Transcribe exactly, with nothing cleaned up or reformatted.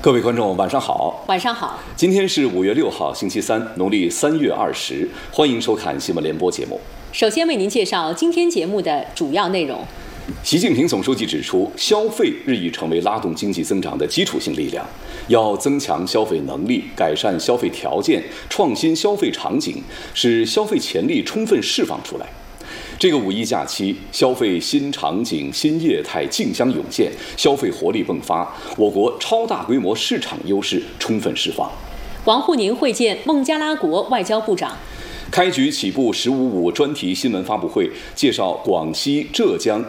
各位观众，晚上好。 晚上好。 今天是五月六号，星期三，农历三月二十。欢迎收看新闻联播节目。 首先为您介绍今天节目的主要内容。 习近平总书记指出，消费日益成为拉动经济增长的基础性力量，要增强消费能力，改善消费条件，创新消费场景，使消费潜力充分释放出来。这个五一假期，消费新场景、新业态竞相涌现，消费活力迸发，我国超大规模市场优势充分释放。 王沪宁会见孟加拉国外交部长。 开局起步“十五五”专题新闻发布会，介绍广西、浙江、